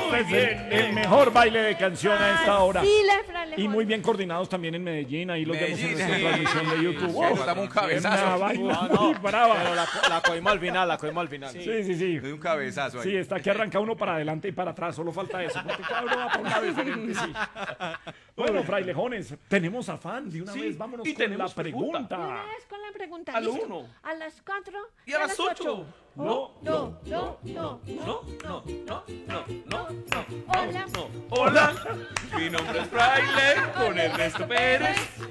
Este es el mejor baile de canción a esta hora. Dile, fraile. Y muy bien coordinados también en Medellín. Ahí los vemos en Medellín, nuestra transmisión de YouTube. Wow, Dame un una cabezazo. vaina No, muy brava. Pero la cogimos al final, Sí, sí, sí. De un cabezazo ahí. Sí, está que arranca uno para adelante y para atrás, solo falta eso, porque cada uno va para un lado diferente, sí. Bueno, frailejones, tenemos afán, de una vez vámonos y con la tenemos pregunta. pregunta. Una vez con la pregunta. A lo ¿listo? 1. A las 4 Y a las 8. No, no, no, no. No. Hola. Hola, mi nombre es Fraile con Ernesto Pérez.